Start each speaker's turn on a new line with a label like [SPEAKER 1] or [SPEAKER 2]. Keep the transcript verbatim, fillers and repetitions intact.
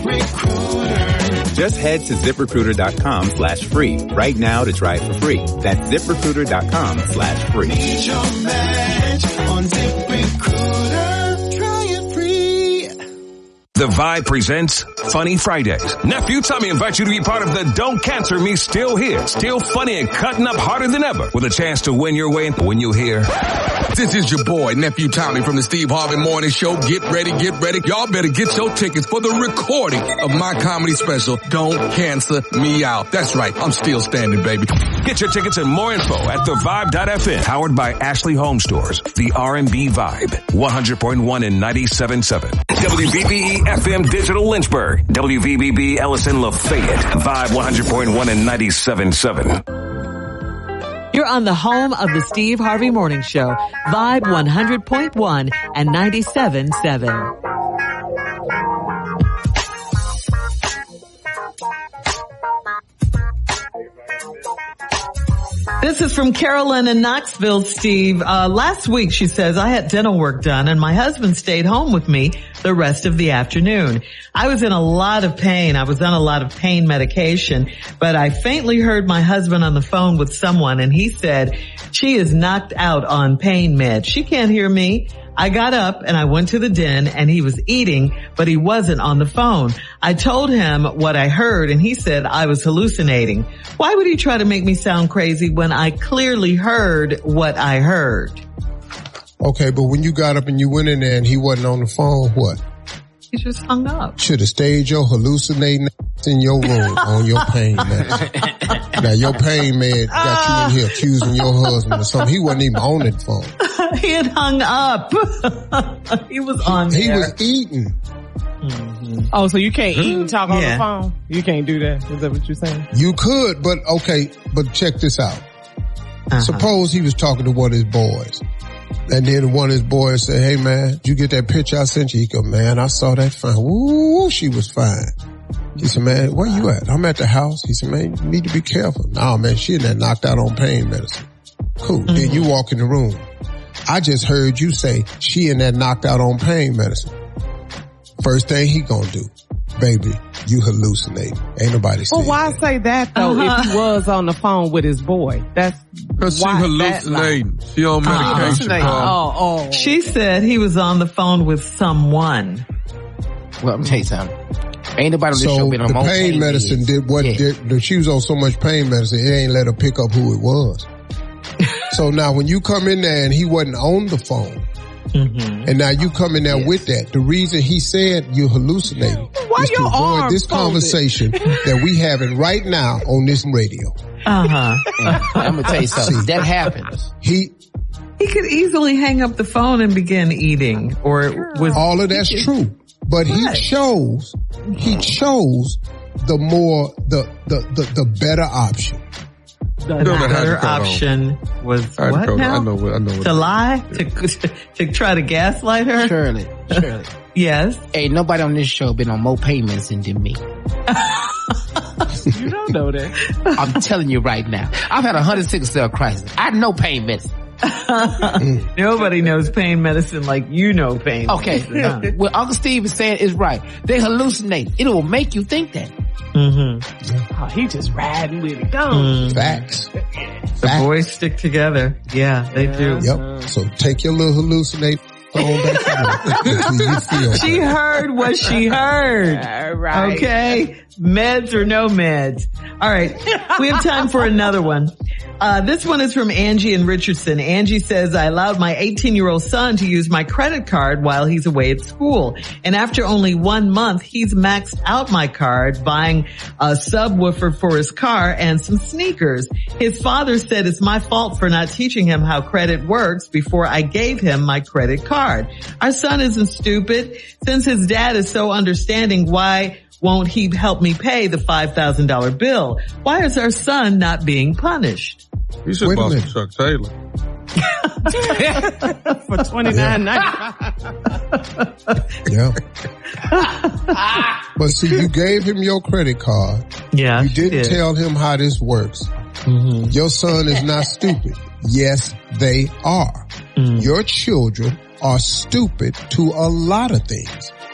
[SPEAKER 1] Just head to ZipRecruiter.com slash free right now to try it for free. That's ZipRecruiter.com slash free. Need your match on ZipRecruiter. Try it free.
[SPEAKER 2] The Vibe presents Funny Fridays. Nephew Tommy invites you to be part of the Don't Cancel Me Still Here. Still funny and cutting up harder than ever with a chance to win your way when you hear.
[SPEAKER 3] This is your boy, Nephew Tommy from the Steve Harvey Morning Show. Get ready, get ready. Y'all better get your tickets for the recording of my comedy special, Don't Cancel Me Out. That's right. I'm still standing, baby.
[SPEAKER 2] Get your tickets and more info at the vibe dot f m. Powered by Ashley Home Stores. The R and B Vibe. one hundred point one and ninety-seven point seven. W V B E F M Digital Lynchburg. W V B B Ellison Lafayette. Vibe one hundred point one and ninety-seven point seven.
[SPEAKER 4] You're on the home of the Steve Harvey Morning Show, Vibe one hundred point one and ninety-seven point seven. This is from Carolyn in Knoxville, Steve. Uh, last week, she says, I had dental work done and my husband stayed home with me the rest of the afternoon. I was in a lot of pain. I was on a lot of pain medication, but I faintly heard my husband on the phone with someone and he said, she is knocked out on pain meds. She can't hear me. I got up and I went to the den and he was eating, but he wasn't on the phone. I told him what I heard and he said I was hallucinating. Why would he try to make me sound crazy when I clearly heard what I heard?
[SPEAKER 5] Okay, but when you got up and you went in there and he wasn't on the phone, what?
[SPEAKER 4] He just hung up.
[SPEAKER 5] Should have stayed your hallucinating in your room on your pain medicine. Now your pain med got you in here accusing your husband or something. He wasn't even on that phone.
[SPEAKER 4] He had hung up. He was on
[SPEAKER 5] He
[SPEAKER 4] there.
[SPEAKER 5] was eating.
[SPEAKER 6] Mm-hmm. Oh, so you can't eat and talk on
[SPEAKER 4] Yeah.
[SPEAKER 6] the phone? You can't do that? Is that what you're saying?
[SPEAKER 5] You could, but okay, but check this out.
[SPEAKER 4] Uh-huh.
[SPEAKER 5] Suppose he was talking to one of his boys. And then one of his boys said, hey man, did you get that picture I sent you? He go, man, I saw that fine. Woo, she was fine. He said, man, where you at? I'm at the house. He said, man, you need to be careful. Nah, man, she in there knocked out on pain medicine. Cool. Mm-hmm. Then you walk in the room. I just heard you say she in there knocked out on pain medicine. First thing he gonna do, baby, you hallucinate. Ain't nobody saying
[SPEAKER 6] Well, why
[SPEAKER 5] that.
[SPEAKER 6] say that though
[SPEAKER 4] Uh-huh.
[SPEAKER 6] if he was on the phone with his boy? That's
[SPEAKER 7] Cause she
[SPEAKER 6] why
[SPEAKER 7] hallucinating.
[SPEAKER 6] that
[SPEAKER 7] She on medication.
[SPEAKER 6] hallucinating.
[SPEAKER 7] Carl.
[SPEAKER 6] Oh, oh.
[SPEAKER 4] She said he was on the phone with someone.
[SPEAKER 8] Well, let me tell you something. Ain't nobody on this
[SPEAKER 5] So
[SPEAKER 8] show been on
[SPEAKER 5] the
[SPEAKER 8] more
[SPEAKER 5] pain medicine
[SPEAKER 8] meds.
[SPEAKER 5] did what
[SPEAKER 8] Yeah.
[SPEAKER 5] did, the, she was on so much pain medicine, it ain't let her pick up who it was. So now when you come in there and he wasn't on the phone,
[SPEAKER 4] Mm-hmm.
[SPEAKER 5] and now you come in there yes. with that, the reason he said you're hallucinating
[SPEAKER 6] Why
[SPEAKER 5] is to
[SPEAKER 6] your
[SPEAKER 5] avoid
[SPEAKER 6] arm
[SPEAKER 5] this
[SPEAKER 6] folded?
[SPEAKER 5] conversation that we having right now on this radio.
[SPEAKER 4] Uh-huh.
[SPEAKER 8] I'm gonna tell you something. That happens.
[SPEAKER 5] He
[SPEAKER 4] He could easily hang up the phone and begin eating, or was
[SPEAKER 5] all of that's true, but he
[SPEAKER 4] What?
[SPEAKER 5] chose he chose the more the the the, the better option.
[SPEAKER 4] the
[SPEAKER 7] No, that
[SPEAKER 4] better
[SPEAKER 7] hasn't come
[SPEAKER 4] option was
[SPEAKER 7] I
[SPEAKER 4] what
[SPEAKER 7] know,
[SPEAKER 4] now?
[SPEAKER 7] I know what I know what
[SPEAKER 4] To lie? To to try to gaslight her?
[SPEAKER 8] Shirley, Shirley.
[SPEAKER 4] Yes.
[SPEAKER 8] Ain't nobody on this show been on more pain medicine than me.
[SPEAKER 6] You don't know that.
[SPEAKER 8] I'm telling you right now. I've had a hundred sickle cell crisis. I know pain medicine.
[SPEAKER 4] Nobody knows pain medicine like you know pain
[SPEAKER 8] Okay.
[SPEAKER 4] medicine. Huh?
[SPEAKER 8] What Uncle Steve is saying is right. They hallucinate. It will make you think that.
[SPEAKER 4] Mm-hmm.
[SPEAKER 6] Oh, he just riding with it. Go.
[SPEAKER 4] Mm.
[SPEAKER 5] Facts.
[SPEAKER 4] The boys stick together. Yeah, they do.
[SPEAKER 5] Yep. So take your little hallucinate on back to work until you feel
[SPEAKER 4] She
[SPEAKER 5] better.
[SPEAKER 4] heard what she heard.
[SPEAKER 6] All right.
[SPEAKER 4] Okay. Meds or no meds. All right. We have time for another one. Uh, this one is from Angie in Richardson. Angie says, I allowed my eighteen year old son to use my credit card while he's away at school. And after only one month, he's maxed out my card, buying a subwoofer for his car and some sneakers. His father said it's my fault for not teaching him how credit works before I gave him my credit card. Our son isn't stupid. Since his dad is so understanding, why won't he help me pay the five thousand dollars bill? Why is our son not being punished?
[SPEAKER 7] You should
[SPEAKER 5] Wait a
[SPEAKER 7] buy some
[SPEAKER 5] minute.
[SPEAKER 7] Chuck Taylor.
[SPEAKER 6] For twenty-nine ninety-five.
[SPEAKER 5] Yeah. But see, you gave him your credit card.
[SPEAKER 4] Yeah.
[SPEAKER 5] You didn't tell him how this works.
[SPEAKER 4] Mm-hmm.
[SPEAKER 5] Your son is not stupid. Yes, they are.
[SPEAKER 4] Mm.
[SPEAKER 5] Your children are stupid to a lot of things.